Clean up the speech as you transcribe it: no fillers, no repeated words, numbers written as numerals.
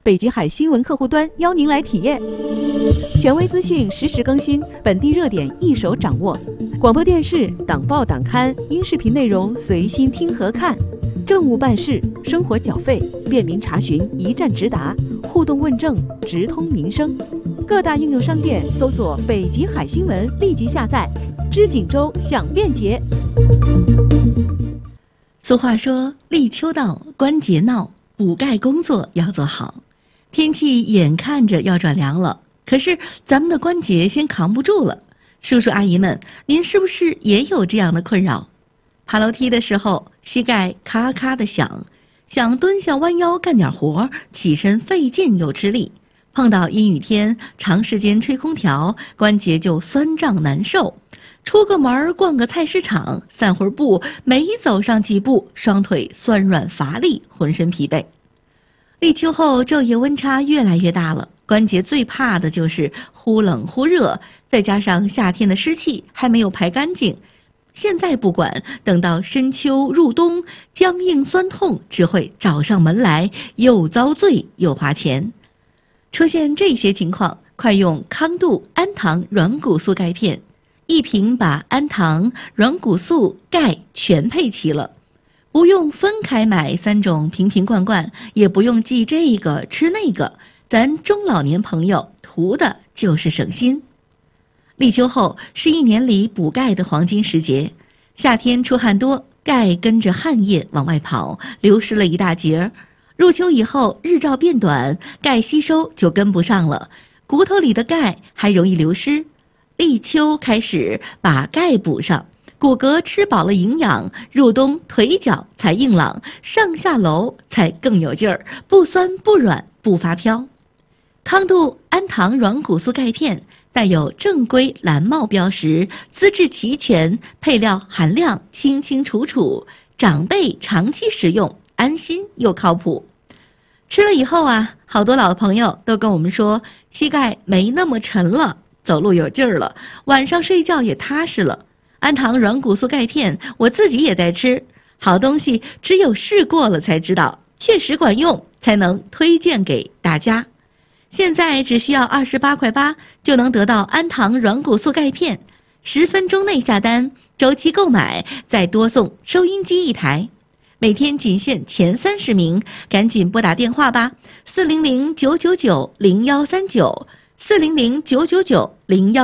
北极海新闻客户端邀您来体验。权威资讯实时更新，本地热点一手掌握。广播电视、党报党刊、音视频内容随心听和看。政务办事、生活缴费，便民查询一站直达，互动问政，直通民生。各大应用商店搜索“北极海新闻”，立即下载。知锦州享便捷。 俗话说，立秋到，关节闹，补钙工作要做好。天气眼看着要转凉了，可是咱们的关节先扛不住了。叔叔阿姨们，您是不是也有这样的困扰？爬楼梯的时候，膝盖咔咔的响，想蹲下弯腰干点活，起身费劲又吃力。碰到阴雨天，长时间吹空调，关节就酸胀难受。出个门逛个菜市场，散会儿步，没走上几步，双腿酸软乏力，浑身疲惫。立秋后昼夜温差越来越大了，关节最怕的就是忽冷忽热，再加上夏天的湿气还没有排干净。现在不管，等到深秋入冬，僵硬酸痛只会找上门来，又遭罪又花钱。出现这些情况，快用康度氨糖软骨素钙片，一瓶把氨糖、软骨素、钙全配齐了。不用分开买3种瓶瓶罐罐，也不用记这个吃那个，咱中老年朋友图的就是省心。立秋后是一年里补钙的黄金时节，夏天出汗多，钙跟着汗液往外跑，流失了一大截。入秋以后，日照变短，钙吸收就跟不上了，骨头里的钙还容易流失。立秋开始把钙补上，骨骼吃饱了营养，入冬腿脚才硬朗，上下楼才更有劲儿，不酸不软不发飘。康度氨糖软骨素钙片带有正规蓝帽标识，资质齐全，配料含量清清楚楚，长辈长期食用，安心又靠谱。吃了以后啊，好多老朋友都跟我们说，膝盖没那么沉了，走路有劲儿了，晚上睡觉也踏实了。氨糖软骨素钙片我自己也在吃，好东西只有试过了才知道，确实管用，才能推荐给大家。现在只需要28.8块就能得到氨糖软骨素钙片，10分钟内下单，周期购买再多送收音机1台，每天仅限前30名，赶紧拨打电话吧，400-999-0139，400-999-01。